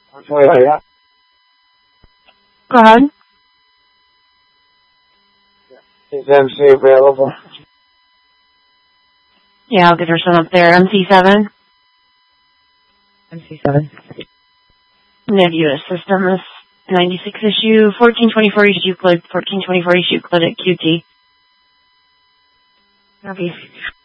Yeah. Go ahead. Is MC available? Yeah, I'll get her sent up there. MC7. MC7. Nebulous system is 96 issue, 1424 East Euclid, 1424 East Euclid at QT. Copy.